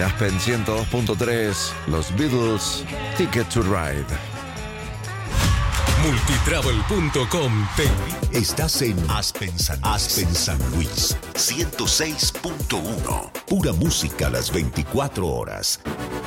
Aspen 102.3, los Beatles, Ticket to Ride. Multitravel.com. Estás en Aspen San Luis 106.1. Pura música las 24 horas.